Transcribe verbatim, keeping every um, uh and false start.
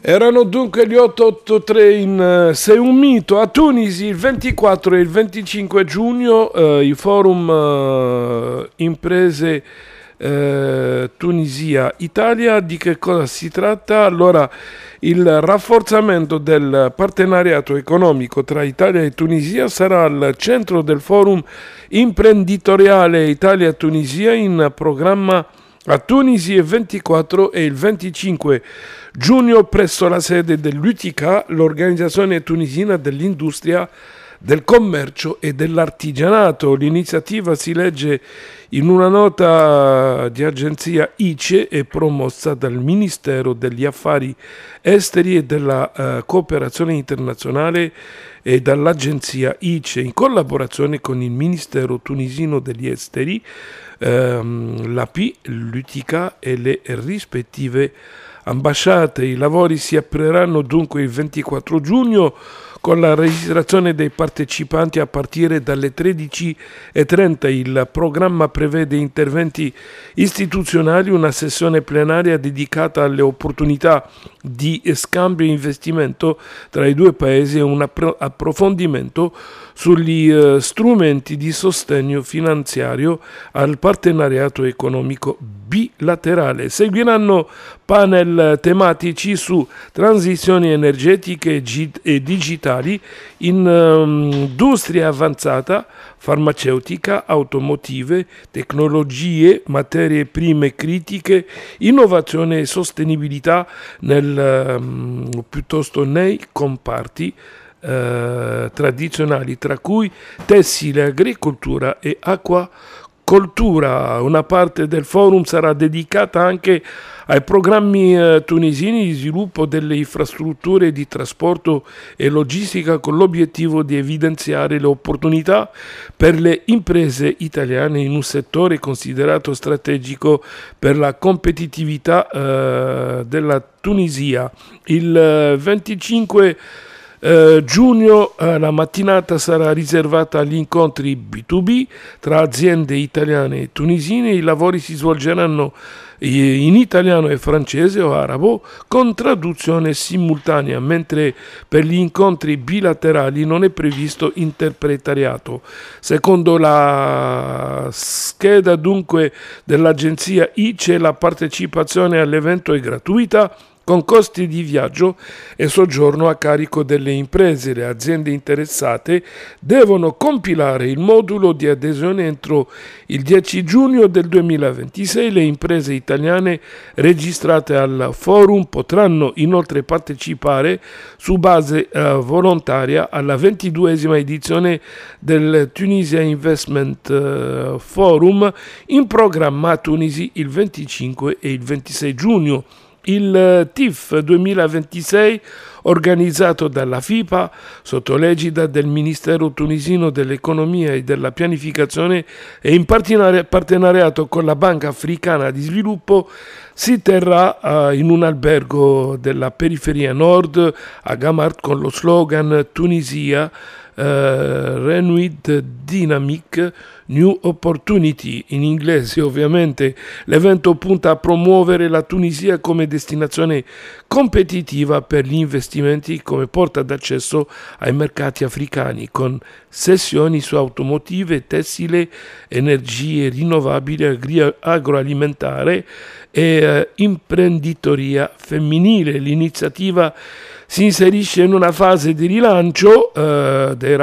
Erano dunque gli otto otto tre in uh, Sei un mito a Tunisi il ventiquattro e il venticinque giugno, uh, i forum uh, imprese uh, Tunisia Italia. Di che cosa si tratta? Allora, il rafforzamento del partenariato economico tra Italia e Tunisia sarà al centro del forum imprenditoriale Italia-Tunisia in programma a Tunisi il ventiquattro e il venticinque giugno presso la sede dell'U T K, l'Organizzazione Tunisina dell'Industria, del Commercio e dell'Artigianato. L'iniziativa, si legge in una nota di agenzia I C E, è promossa dal Ministero degli Affari Esteri e della uh, Cooperazione Internazionale e dall'agenzia I C E in collaborazione con il Ministero tunisino degli Esteri, ehm, l'A P, l'U T K e le rispettive ambasciate. I lavori si apriranno dunque il ventiquattro giugno con la registrazione dei partecipanti a partire dalle tredici e trenta. Il programma prevede interventi istituzionali, una sessione plenaria dedicata alle opportunità di scambio e investimento tra i due paesi e un appro- approfondimento sugli uh, strumenti di sostegno finanziario al partenariato economico bilaterale. Seguiranno panel tematici su transizioni energetiche e digitali, in um, industria avanzata, farmaceutica, automotive, tecnologie, materie prime critiche, innovazione e sostenibilità nel, um, piuttosto nei comparti Uh, tradizionali, tra cui tessile, agricoltura e acquacoltura. Una parte del forum sarà dedicata anche ai programmi uh, tunisini di sviluppo delle infrastrutture di trasporto e logistica, con l'obiettivo di evidenziare le opportunità per le imprese italiane in un settore considerato strategico per la competitività uh, della Tunisia. Il uh, venticinque Uh, giugno uh, la mattinata sarà riservata agli incontri B due B tra aziende italiane e tunisine. I lavori si svolgeranno in italiano e francese o arabo con traduzione simultanea, mentre per gli incontri bilaterali non è previsto interpretariato. Secondo la scheda dunque dell'agenzia I C E, la partecipazione all'evento è gratuita, con costi di viaggio e soggiorno a carico delle imprese. Le aziende interessate devono compilare il modulo di adesione entro il dieci giugno del duemilaventisei. Le imprese italiane registrate al forum potranno inoltre partecipare su base uh, volontaria alla ventiduesima edizione del Tunisia Investment uh, Forum, in programma a Tunisi il venticinque e il ventisei giugno. Il T I F duemilaventisei, organizzato dalla FIPA sotto l'egida del Ministero tunisino dell'Economia e della Pianificazione e in partenariato con la Banca Africana di Sviluppo, si terrà uh, in un albergo della periferia nord a Gamart con lo slogan Tunisia uh, Renewed Dynamic New Opportunity, in inglese ovviamente. L'evento punta a promuovere la Tunisia come destinazione competitiva per gli investimenti, come porta d'accesso ai mercati africani, con sessioni su automotive, tessile, energie rinnovabili, agri- agroalimentare e eh, imprenditoria femminile. L'iniziativa si inserisce in una fase di rilancio eh, dei